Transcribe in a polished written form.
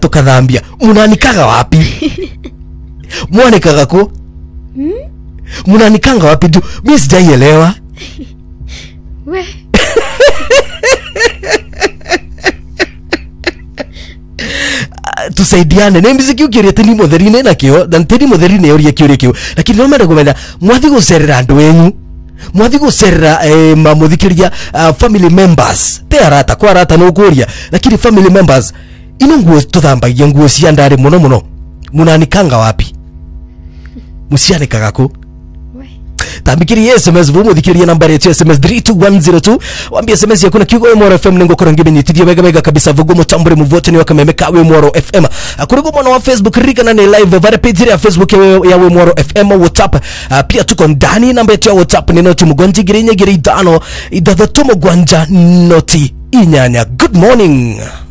tukadhambia. Munanikaga wapi? Mwanikaga ko? Munanikanga wapi? Mimi sijaelewa. We. Tusaidiane. Ne miziki ukiria teni motherine na kio, dan teni motherine yori yakio kio. Lakini no mera kumenda mwathi gucerera andu enyu. Mwathi gucerera mamuthikiria family members. Te arata kwa arata no kuria, lakini family members ino nguo tuthambagia nguo cia ndari muno. Munanikanga wapi? Musianikaga ko? Tambikiri SMS vumuthikiria nambari ya SMS 32102 wambia SMS yako na Kigo Moro FM ningo korangibe nyitithia mega kabisa vugo mutambure muvote ni wakamemeka we Moro FM kurigo mwana wa Facebook rika na ni live vare page ya Facebook ya we Moro FM WhatsApp pia tuko ndani namba yetu ya WhatsApp ni noti mugonji gire 5 ithatatu mugwanja noti inyanya. Good morning.